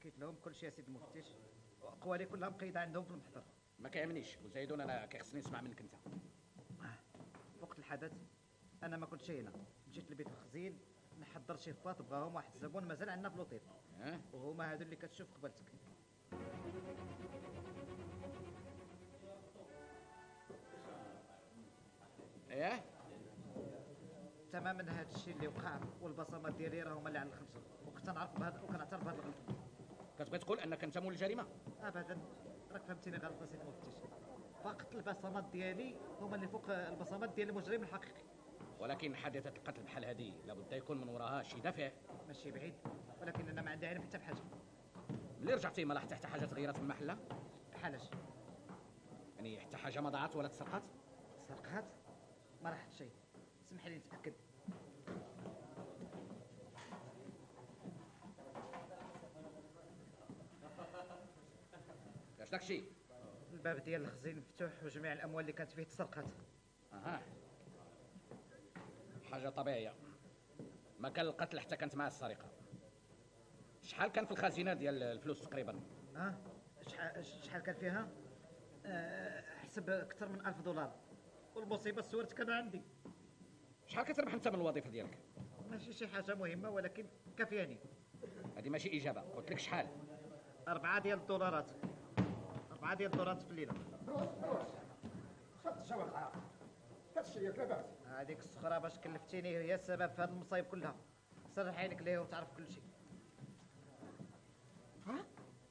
حكيت لهم كل شيء يا سيد المفتش، اقوالي كلها مقيده عندهم في المحضر. ما كيهمنيش وزايدون، انا كيخصني نسمع منك انت. وقت الحدث انا ما كنتش هنا، مشيت لبيت الخزين نحضر شي فاط، بغاهم واحد الزبون مازال عندنا في لوطيل، وهما هادو اللي كتشوف قبلتك. ايه تماما هذا الشيء اللي وقع، والبصمات ديالي راه هما اللي على الخنجر، وكنعترف بهذا وكنعترف بهذا الغلط. كتبغي تقول انك انت مول الجريمه؟ ابدا، راك فهمتيني غلط يا سيدي المفتش. فقط البصمات ديالي هما اللي فوق البصمات ديال المجرم الحقيقي. ولكن حادثه القتل بحال هذه لابد يكون من وراها شي دافع. ماشي بعيد، ولكن انا ما عندي علم حتى بحاجه. ملي رجعتي ما لاحظت حتى حاجه تغيرت في المحله؟ بحالاش؟ يعني حتى حاجه ما ضاعت ولا تسرقت؟ سرقات؟ ما راحت شيء، سمح لي نتاكد. اش داكشي؟ الباب ديال الخزين مفتوح وجميع الاموال اللي كانت فيه تسرقات. اها، حاجه طبيعيه. مكان القتل حتى كانت معاه السرقه. شحال كان في الخزينه ديال الفلوس تقريبا؟ شحال كان فيها؟ حسب اكثر من $1000. والمصيبه السورت كان عندي. شحال كتربح انت من الوظيفه ديالك؟ ماشي شي حاجه مهمه ولكن كافياني. هذه ماشي اجابه، قلت لك شحال. $4. $4 في الليله. بروس خدت الشواقع، هادشي ياك لاباس. هذيك السخره باش كلفتيني هي السبب في هذه المصايب كلها. سرح عينك ليه وتعرف كل شيء. ها؟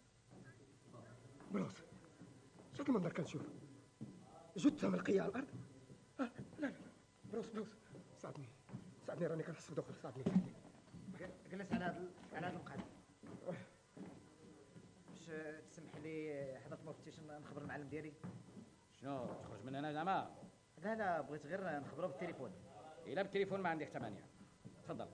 بروس شكل المنظر كنشوف جثة ملقية على الأرض. لا لا بروس ساعدني راني كنحس بدخل، ساعدني. جلس على هذا المقعد. باش تسمح لي حضرة المفتش نخبر المعلم ديالي. شنو تخرج من هنا زعما؟ لا بغيت غير نخبرو بالتليفون. الا بالتليفون ما عندي حتى مانع. تفضل.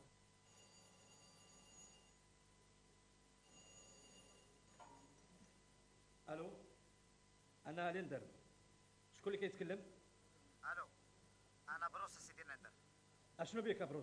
الو، انا ليندر. شكون اللي كيتكلم؟ الو، انا بروس سيدي لندر. اشنو بيك يا بروس؟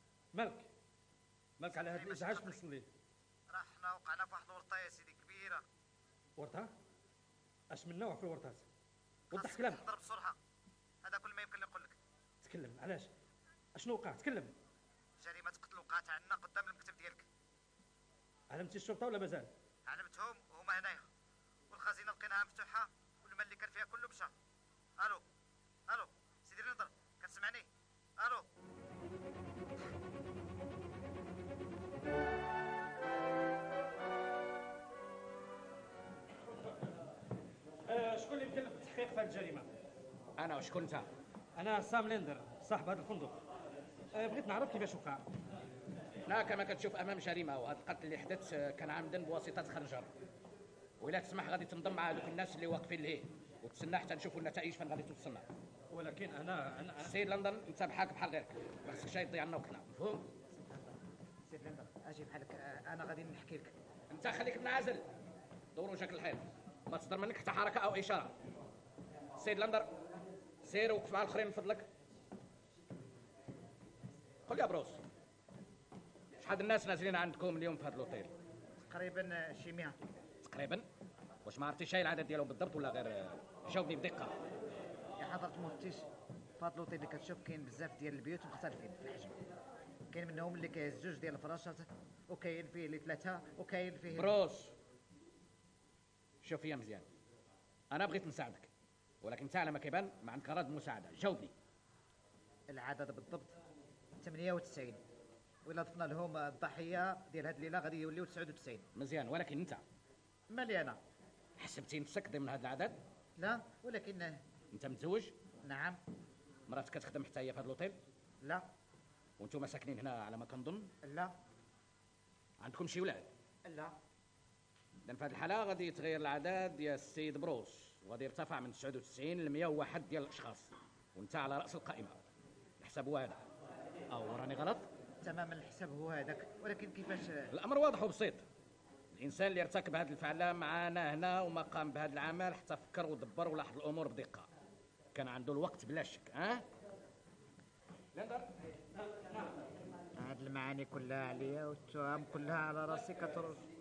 مالك على هذا الازعاج في نص الليل؟ راه حنا وقعنا في واحد الورطه يا سيدي كبيره. ورطه؟ اش من نوع في الورطات؟ وضح كلامك. تهضر بسرعه، هذا كل ما يمكن نقول لك. تكلم، علاش؟ اشنو وقع؟ تكلم. جريمه قتل وقعت عندنا قدام المكتب ديالك. علمتي الشرطه ولا مازال؟ علمتهم وهما هنايا، والخزينه لقيناها مفتوحه والمال اللي كان فيها كله مشى. الو سيدي نضر، كتسمعني؟ الو. شكون اللي مكلف بالتحقيق في هذه الجريمه؟ انا وشكون انت؟ انا سام ليندر، صاحب هذا الفندق. بغيت نعرف كيفاش وقع. لا، كما كتشوف امام جريمه، وهذا القتل اللي حدث كان عمدا بواسطه خنجر. وإلا تسمح غادي تنضم مع دوك الناس اللي واقفين لهيه وتسنى حتى نشوفوا النتائج فين غادي توصلنا. ولكن انا سيد لندن، انت بحالك بحال غيرك، ما خصكش تضيع لنا وقتنا، مفهوم؟ سيد لندر اجي بحالك، انا غادي نحكي لك. انت خليك منعزل، دور وجهك الحيط، ما تصدر منك حتى حركه او اشاره. سيد لندر، سير وقف مع الاخرين من فضلك. قل يا بروس، شحال الناس نازلين عندكم اليوم في هذا الاوتيل؟ تقريبا شي 100. تقريبا؟ واش ما عرفتيش شي العدد ديالهم بالضبط ولا غير جاوبني بدقه؟ يا حضرة المفتش، في هذا الاوتيل اللي كتشوف كاين بزاف ديال البيوت مختلفين في الحجم. كاين منهم اللي كيهز 2 ديال الفراشات، وكاين فيه اللي 3، وكاين فيه. بروس، شوف فيا مزيان، انا بغيت نساعدك ولكن انت على ما كيبان ما عندك غرض المساعده. جاوبني. العدد بالضبط 98، وإلا ضفنا لهم الضحيه ديال هذه الليله غادي يوليو 99. مزيان، ولكن انت مالي انا؟ حسبتي نفسك ضمن هذا العدد؟ لا، ولكن. انت متزوج؟ نعم. مراتك كتخدم حتى هي في هذا الاوتيل؟ لا. وانتم ساكنين هنا على ما كنظن؟ لا. عندكم شي ولاد؟ لا. اذا في هذه الحاله غادي يتغير العدد ديال السيد بروس، وغادي يرتفع من 99 ل 101 ديال الاشخاص، وانت على راس القائمه. الحساب هو هذا او راني غلط؟ تماما الحساب هو هذاك، ولكن كيفاش؟ الامر واضح وبسيط. الانسان اللي ارتكب هذه الفعله معنا هنا وما قام بهذا العمل حتى فكر ودبر ولاحظ الامور بدقه، كان عنده الوقت بلا شك. لندر، هاد المعاني كلها عليا والتهم كلها على راسي كترج.